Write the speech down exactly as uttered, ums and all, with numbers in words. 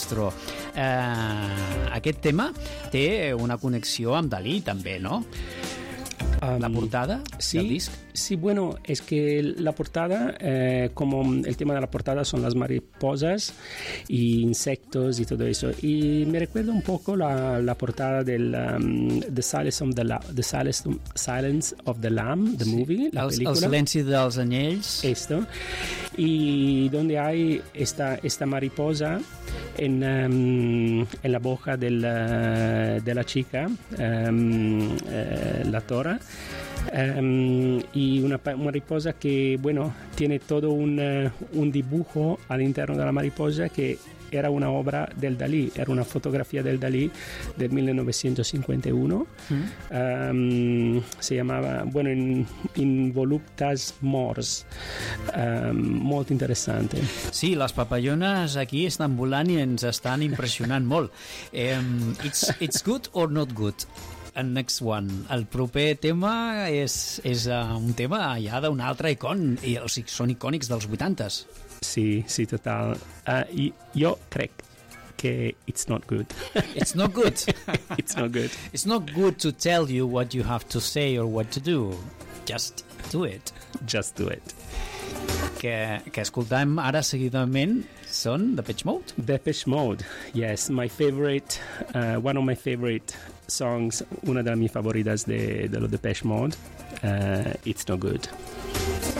maestro. Eh, aquest tema té una connexió amb Dalí, també, no? Um, la portada sí, del disc. Sí, bueno, es que la portada, eh, como el tema de la portada son las mariposas y insectos y todo eso. Y me recuerda un poco la, la portada del um, the, Silence of the, La- the Silence, Silence of the Lamb, the Sí. movie, la el, película. el silenci dels anyells. Esto. Y donde hay esta, esta mariposa en, um, en la boca del, uh, de la chica, um, eh, la tora. Um, y una pa- mariposa que, bueno, tiene todo un, uh, un dibujo all'interno della mariposa che era una obra del Dalí, era una fotografía del Dalí del millenovecentocinquantuno. Mm. Um, se llamava, bueno, in, in voluptas mors. Um, molt interessante. Sí, les papallones aquí estan volant i ens estan impressionant molt. Um, it's, it's good or not good? And next one. El proper tema és, és uh, un tema ja d'un altre icon, i, o sigui, són icònics dels vuitantes. Sí, sí, total. Uh, i, jo crec que it's not good. It's not good. It's not good. It's not good to tell you what you have to say or what to do. Just do it. Just do it. Que, que escoltem ara seguidament són Depeche Mode. Depeche Mode, yes, my favorite, uh, one of my favorite songs, una delle mie favoritas de, de los Depeche Mode, uh, It's No Good.